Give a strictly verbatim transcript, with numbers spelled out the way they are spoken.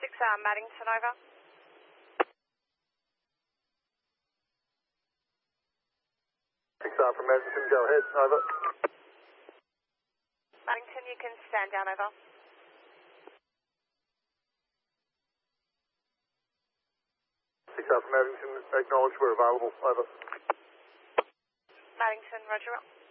six R, Maddington, over. six R from Maddington, go ahead, over. Maddington, you can stand down, over. six R from Maddington, acknowledge we're available, over. Maddington, roger.